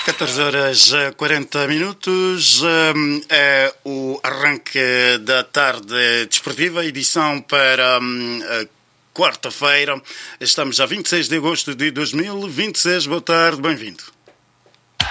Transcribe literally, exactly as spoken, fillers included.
catorze horas e quarenta minutos, é o arranque da tarde desportiva, edição para quarta-feira. Estamos a vinte e seis de agosto de dois mil e vinte e seis. Boa tarde, bem-vindo.